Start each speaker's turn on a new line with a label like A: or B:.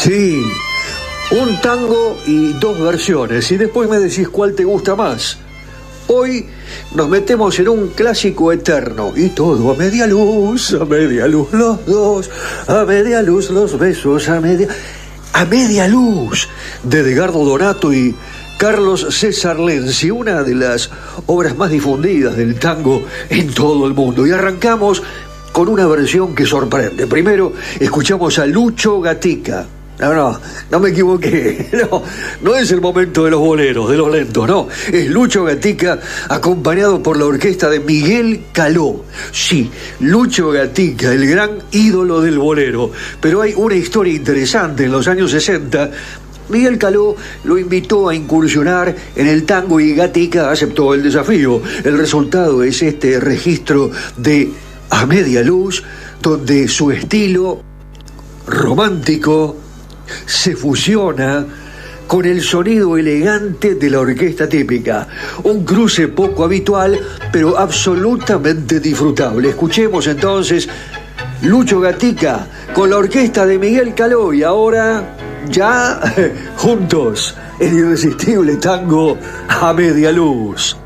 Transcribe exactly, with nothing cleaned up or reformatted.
A: Sí, un tango y dos versiones, y después me decís cuál te gusta más. Hoy nos metemos en un clásico eterno, y todo a media luz, a media luz los dos, a media luz los besos, a media... A media luz, de Edgardo Donato y Carlos César Lenzi, una de las obras más difundidas del tango en todo el mundo. Y arrancamos con una versión que sorprende. Primero escuchamos a Lucho Gatica. No, no, no me equivoqué. No, no es el momento de los boleros, de los lentos, no. Es Lucho Gatica acompañado por la orquesta de Miguel Caló. Sí, Lucho Gatica, el gran ídolo del bolero. Pero hay una historia interesante. En los años sesenta, Miguel Caló lo invitó a incursionar en el tango y Gatica aceptó el desafío. El resultado es este registro de A Media Luz, donde su estilo romántico se fusiona con el sonido elegante de la orquesta típica. Un cruce poco habitual, pero absolutamente disfrutable. Escuchemos entonces Lucho Gatica con la orquesta de Miguel Caló y ahora ya juntos el irresistible tango A Media Luz.